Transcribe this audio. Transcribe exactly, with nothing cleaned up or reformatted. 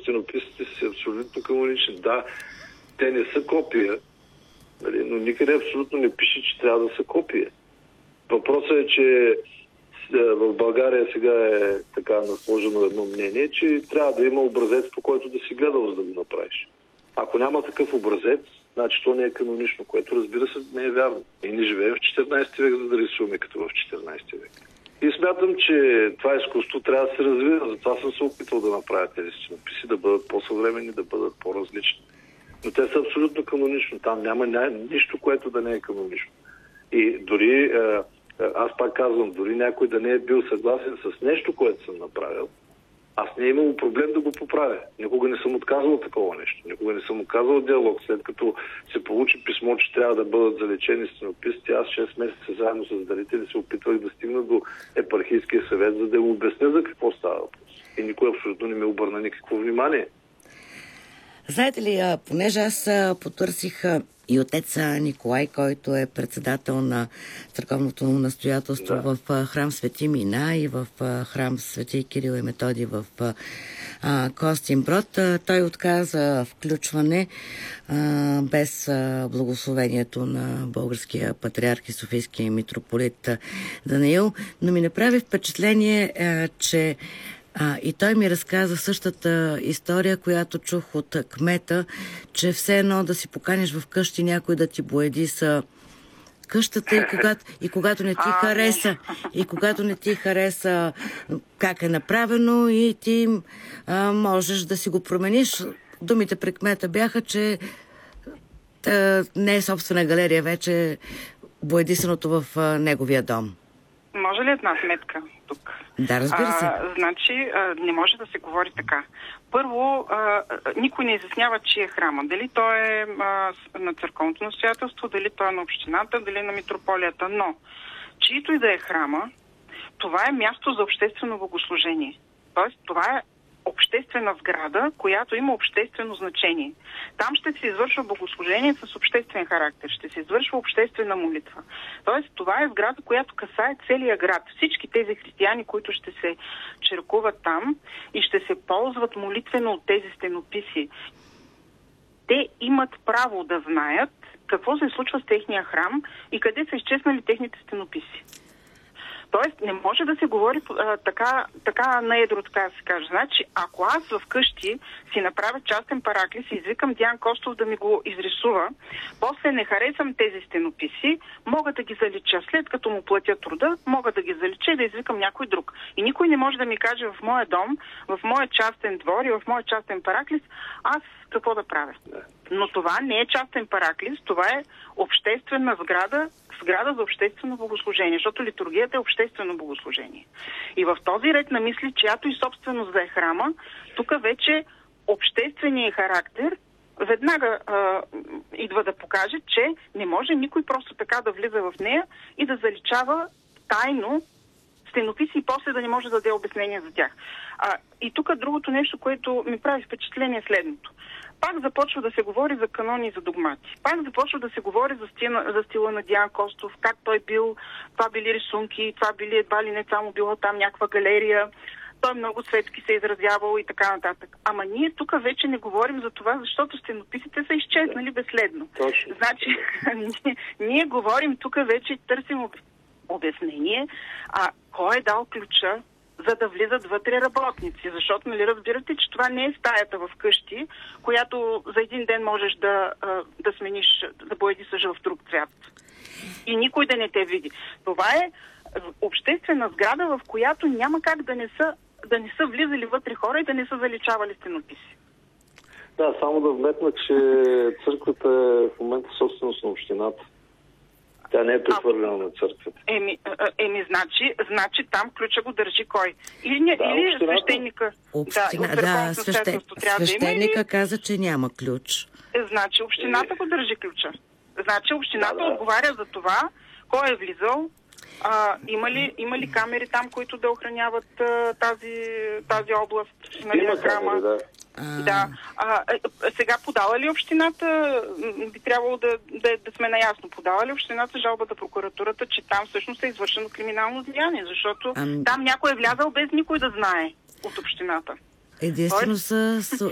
стенописите са абсолютно канонични. Да, те не са копия, нали, но никъде абсолютно не пише, че трябва да са копия. Въпросът е, че в България сега е така насложено едно мнение, че трябва да има образец, по който да си гледал, за да го направиш. Ако няма такъв образец, значи то не е канонично, което разбира се не е вярно. И не живеем в четиринайсети век, за да рисуваме като в четиринайсети век. И смятам, че това изкуство трябва да се развива. Затова съм се опитал да направя тези стенописи, да бъдат по-съвременни, да бъдат по-различни. Но те са абсолютно канонично. Там няма нищо, което да не е канонично. И дори, аз пак казвам, дори някой да не е бил съгласен с нещо, което съм направил, аз не е имало проблем да го поправя. Никога не съм отказал такова нещо. Никога не съм отказал диалог. След като се получи писмо, че трябва да бъдат залечени стенописите, аз шест месеца заедно с дарители се опитвах да стигна до епархийския съвет, за да му обясня за какво става въпрос. И никой абсолютно не ми обърна никакво внимание. Знаете ли, понеже аз потърсих и отец Николай, който е председател на църковното настоятелство, да, в храм Свети Мина и в храм Свети Кирил и Методий в а, Костинброд. Той отказа включване а, без а, благословението на българския патриарх и софийския митрополит Даниил, но ми направи впечатление, а, че А, и той ми разказа същата история, която чух от кмета, че все едно да си поканиш в къщи някой да ти боеди са къщата и когато, и когато не ти хареса, и когато не ти хареса как е направено и ти а, можеш да си го промениш. Думите при кмета бяха, че а, не е собствена галерия вече боядисаното в а, неговия дом. Може ли една сметка тук? Да, разбира се. А, значи, а, не може да се говори така. Първо, а, никой не изяснява, че е храма. Дали той е а, на църковното настоятелство, дали той е на общината, дали на митрополията. Но, чието и да е храма, това е място за обществено богослужение. Тоест, това е обществена сграда, която има обществено значение. Там ще се извършва богослужение с обществен характер, ще се извършва обществена молитва. Тоест, това е сграда, която касае целия град. Всички тези християни, които ще се черкуват там и ще се ползват молитвено от тези стенописи, те имат право да знаят какво се случва с техния храм и къде са изчезнали техните стенописи. Тоест, не може да се говори а, така, така на едро, така да се каже. Значи, ако аз вкъщи си направя частен параклис и извикам Диан Костов да ми го изрисува, после не харесам тези стенописи, мога да ги залича. След като му платя труда, мога да ги залича и да извикам някой друг. И никой не може да ми каже в моя дом, в моя частен двор и в моя частен параклис, аз какво да правя. Но това не е частен параклис, това е обществена сграда, сграда за обществено богослужение, защото литургията е обществено богослужение. И в този ред на мисли, чиято и собственост да е храма, тук вече общественият характер веднага а, идва да покаже, че не може никой просто така да влиза в нея и да заличава тайно стенописи и после да не може да даде обяснение за тях. А, и тук другото нещо, което ми прави впечатление е следното. Пак започва да се говори за канони и за догмати. Пак започва да се говори за, стила, за стила на Диан Костов, как той бил, това били рисунки, това били едва ли не само било там някаква галерия, той много светски се изразявал и така нататък. Ама ние тук вече не говорим за това, защото стенописите са изчезнали безследно. Точно. Значи, ние, ние говорим тук вече, търсим обяснение, а кой е дал ключа, за да влизат вътре работници. Защото, нали, разбирате, че това не е стаята в къщи, която за един ден можеш да, да смениш, да боядисаш в друг цвят. И никой да не те види. Това е обществена сграда, в която няма как да не са, да не са влизали вътре хора и да не са заличавали стенописи. Да, само да вметна, че църквата е в момента собственост на общината. Тя не е прехвърлена на църквата. Еми, еми значи, значи там ключа го държи кой? Или, не, да, или свещеника? Община, да, да свещен... свещеника да има, каза, че няма ключ. Е, значи общината е... го държи ключа. Значи общината да, да. отговаря за това, кой е влизал, а, има, ли, има ли камери там, които да охраняват а, тази, тази област, нали, има храма? камери, да. А... Да. А, сега подава ли общината, би трябвало да, да, да сме наясно, подава ли общината жалба до прокуратурата, че там всъщност е извършено криминално деяние, защото а... там някой е влязал без никой да знае от общината. Единствено са,